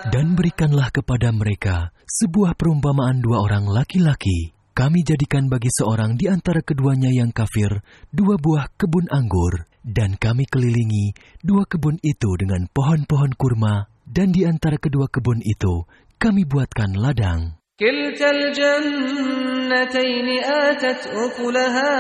Dan berikanlah kepada mereka sebuah perumpamaan dua orang laki-laki. Kami jadikan bagi seorang di antara keduanya yang kafir 2 buah kebun anggur. Dan kami kelilingi 2 kebun itu dengan pohon-pohon kurma. Dan di antara kedua kebun itu kami buatkan ladang. كلتا الجنتين آتت أكلها